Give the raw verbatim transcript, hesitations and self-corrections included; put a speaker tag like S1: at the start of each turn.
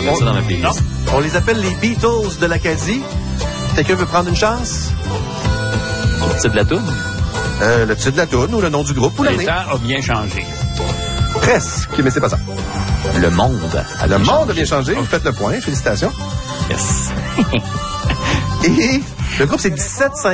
S1: vais mettre ça dans ma playlist.
S2: On les appelle les Beatles de l'Acadie. Quelqu'un veut prendre une chance?
S1: Le titre de la toune?
S2: Euh, le titre de la toune ou le nom du groupe ou
S3: Le
S2: l'année?
S3: temps a bien changé.
S2: Presque, mais c'est pas ça.
S1: Le monde. A
S2: Le
S1: bien
S2: monde
S1: changé.
S2: a bien changé. Vous faites le point. Félicitations.
S1: Yes.
S2: Et le groupe, c'est dix-sept